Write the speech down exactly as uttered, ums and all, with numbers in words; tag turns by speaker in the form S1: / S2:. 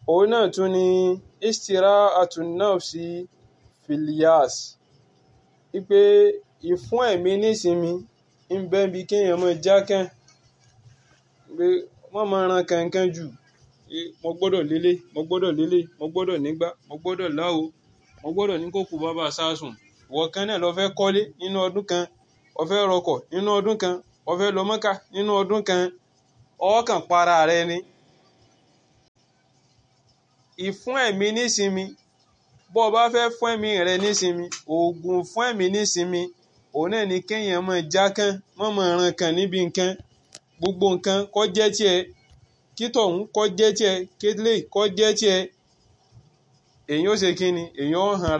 S1: òun náà tún ni istira'atun nafsi fil yas, wípé ìfún ẹ̀mí nísinmi ń bẹ bí kéèyàn máa jákàn, pé wọ́n máa ran kankan jù, mo gbọ́dọ̀ lélẹ̀, mo gbọ́dọ̀ lélẹ̀, mo gbọ́dọ̀ nígbà, mo gbọ́dọ̀ láwo, mo gbọ́dọ̀ ní kókò bàbá sásùn. Ìwọ kan náà lọ fẹ́ kọ́lé nínú ọdún kan, o fẹ́ rọkọ̀ nínú ọdún kan, o fẹ́ lọ Mọ́kà nínú ọdún kan, ó kàn para rẹ ni. Ìfún ẹ̀mí nísinmi, bó o bá fẹ́ fún ẹ̀mí rẹ nísinmi, oògùn fún ẹ̀mí nísinmi, òun náà ni kéèyàn máa jákàn, má máa ran kan níbi nǹkan, gbogbo nǹkan kó jẹ́ tiẹ̀, kí tọ̀hún kó jẹ́ tiẹ̀, kélé kó jẹ́ tiẹ̀, èyàn ó ṣe kí ni, èyàn ó hàn.